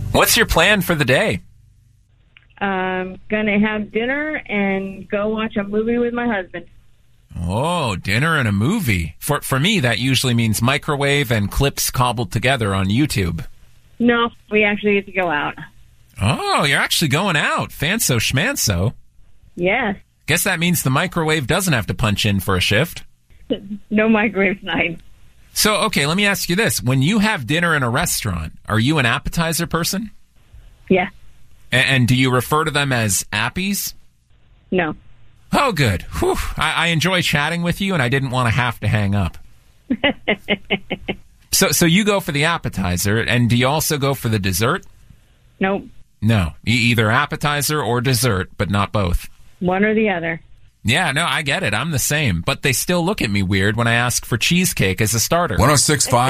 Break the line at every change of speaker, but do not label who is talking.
What's your plan for the day?
I'm going to have dinner and go watch a movie with my husband.
Oh, dinner and a movie. For me, that usually means microwave and clips cobbled together on YouTube.
No, we actually get to go out.
Oh, you're actually going out. Fanso schmanso.
Yes.
Guess that means the microwave doesn't have to punch in for a shift.
No microwave tonight.
So, okay, let me ask you this. When you have dinner in a restaurant, are you an appetizer person?
Yeah.
And do you refer to them as appies?
No.
Oh, good. Whew. I enjoy chatting with you, and I didn't want to have to hang up. So you go for the appetizer, and do you also go for the dessert?
Nope.
No. Either appetizer or dessert, but not both.
One or the other.
Yeah, no, I get it. I'm the same. But they still look at me weird when I ask for cheesecake as a starter.
106.5